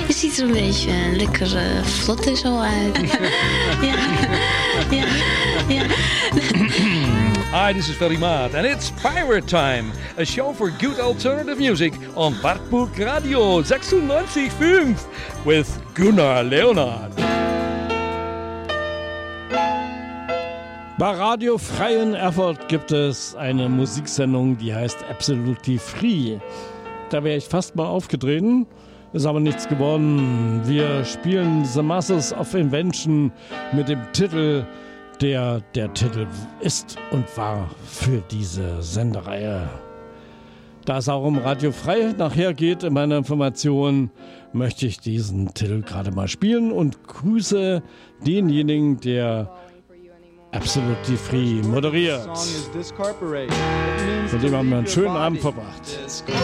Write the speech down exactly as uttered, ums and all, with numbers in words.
Je ziet er een beetje lekker uh, vlot en zo uit. ja, ja, ja. Hi, this is Ferry Maat, and it's Pirate Time, a show for good alternative music on Wartburg Radio sechsundneunzig Komma fünf with Gunnar Leonard. Bei Radio Frei in Erfurt gibt es eine Musiksendung, die heißt Absolutely Free. Da wäre ich fast mal aufgetreten, ist aber nichts geworden. Wir spielen The Masses of Invention mit dem Titel, der der Titel ist und war für diese Sendereihe. Da es auch um Radio Frei nachher geht in meiner Information, möchte ich diesen Titel gerade mal spielen und grüße denjenigen, der Absolutely Free moderiert. Mit dem haben wir einen schönen Abend verbracht.